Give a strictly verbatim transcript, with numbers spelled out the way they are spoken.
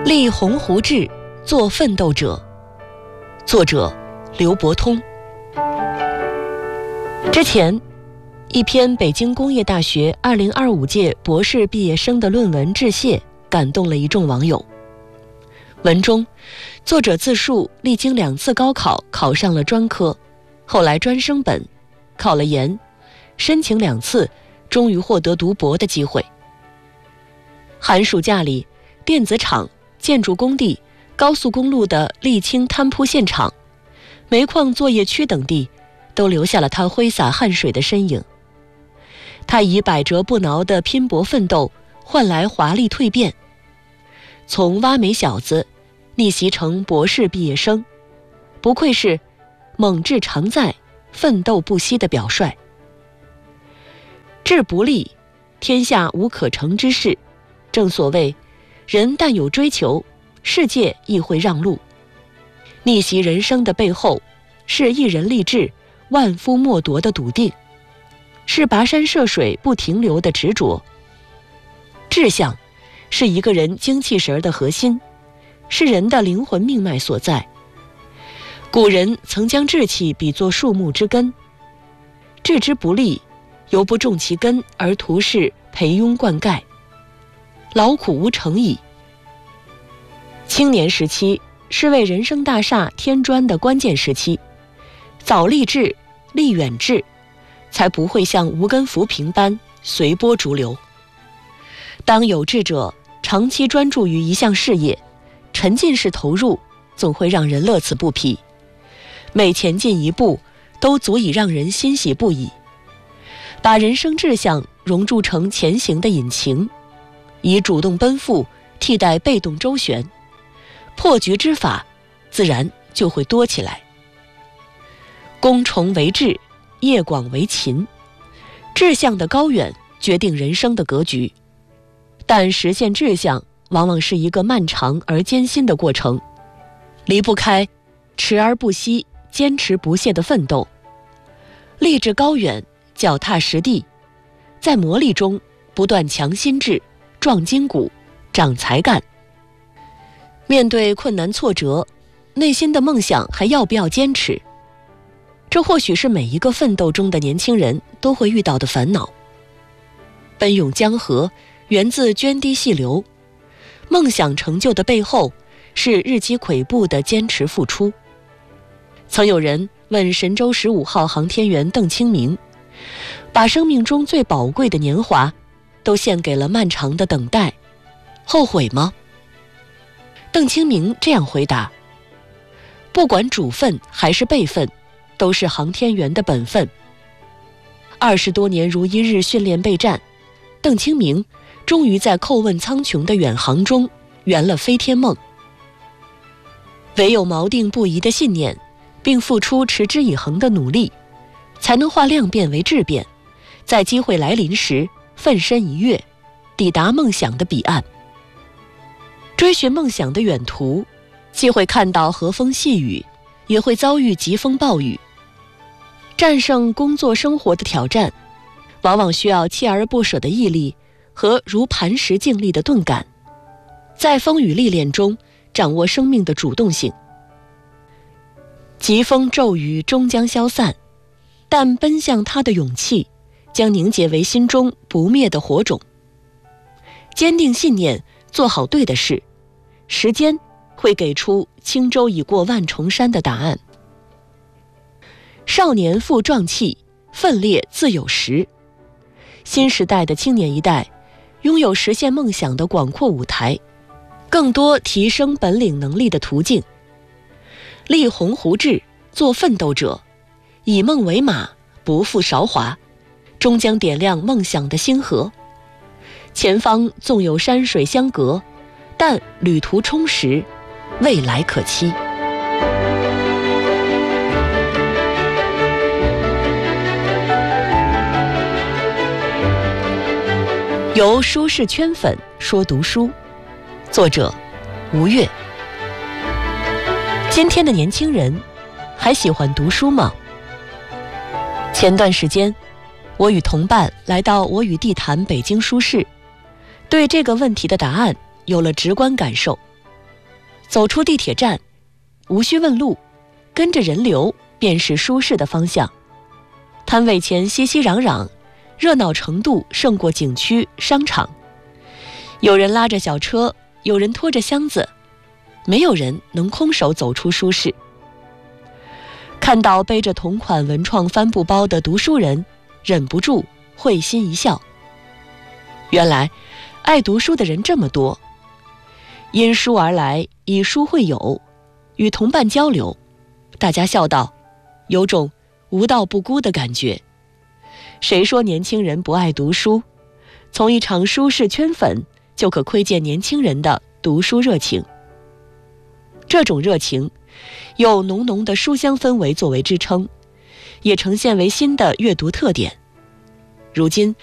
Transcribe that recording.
立鸿鹄志，做奋斗者。作者刘伯通。之前，一篇北京工业大学二零二五届博士毕业生的论文致谢，感动了一众网友。文中，作者自述历经两次高考考上了专科，后来专升本，考了研，申请两次，终于获得读博的机会。寒暑假里，电子厂、建筑工地、高速公路的沥青摊铺现场、煤矿作业区等地，都留下了他挥洒汗水的身影。他以百折不挠的拼搏奋斗，换来华丽蜕变，从挖煤小子逆袭成博士毕业生，不愧是猛志常在、奋斗不息的表率。志不立，天下无可成之事。正所谓，人但有追求，世界亦会让路。逆袭人生的背后，是一人立志、万夫莫夺的笃定，是跋山涉水不停留的执着。志向是一个人精气神的核心，是人的灵魂命脉所在。古人曾将志气比作树木之根，志之不立，犹不重其根而图是培庸灌溉，劳苦无成矣。青年时期是为人生大厦添砖的关键时期，早立志、立远志，才不会像无根浮萍般随波逐流。当有志者长期专注于一项事业，沉浸式投入，总会让人乐此不疲。每前进一步，都足以让人欣喜不已。把人生志向融铸成前行的引擎，以主动奔赴替代被动周旋，破局之法自然就会多起来。功崇为志，业广为勤，志向的高远决定人生的格局，但实现志向往往是一个漫长而艰辛的过程，离不开持而不息、坚持不懈的奋斗。立志高远，脚踏实地，在磨砺中不断强心智、壮筋骨、长才干。面对困难挫折，内心的梦想还要不要坚持？这或许是每一个奋斗中的年轻人都会遇到的烦恼。奔涌江河源自涓滴细流，梦想成就的背后是日积跬步的坚持付出。曾有人问神舟十五号航天员邓清明，把生命中最宝贵的年华都献给了漫长的等待，后悔吗？邓清明这样回答：不管主分还是辈分，都是航天员的本分。二十多年如一日训练备战，邓清明终于在叩问苍穹的远航中圆了飞天梦。唯有锚定不移的信念，并付出持之以恒的努力，才能化量变为质变，在机会来临时奋身一跃，抵达梦想的彼岸。追寻梦想的远途，既会看到和风细雨，也会遭遇疾风暴雨。战胜工作生活的挑战，往往需要锲而不舍的毅力和如磐石静立的钝感，在风雨历练中掌握生命的主动性。疾风骤雨终将消散，但奔向它的勇气将凝结为心中不灭的火种。坚定信念，做好对的事，时间会给出轻舟已过万重山的答案。少年负壮气，奋烈自有时。新时代的青年一代拥有实现梦想的广阔舞台，更多提升本领能力的途径。立鸿鹄志，做奋斗者，以梦为马，不负韶华，终将点亮梦想的星河。前方纵有山水相隔，但旅途充实，未来可期。由舒适圈粉说读书，作者吴越。今天的年轻人还喜欢读书吗？前段时间，我与同伴来到我与地坛北京书市，对这个问题的答案有了直观感受。 走出地铁站，无需问路，跟着人流便是舒适的方向。摊位前熙熙攘攘，热闹程度胜过景区、商场。有人拉着小车，有人拖着箱子，没有人能空手走出舒适。看到背着同款文创帆布包的读书人，忍不住会心一笑。原来爱读书的人这么多，因书而来，以书会友，与同伴交流，大家笑道，有种无道不孤的感觉。谁说年轻人不爱读书？从一场书市圈粉就可窥见年轻人的读书热情。这种热情有浓浓的书香氛围作为支撑，也呈现为新的阅读特点。如今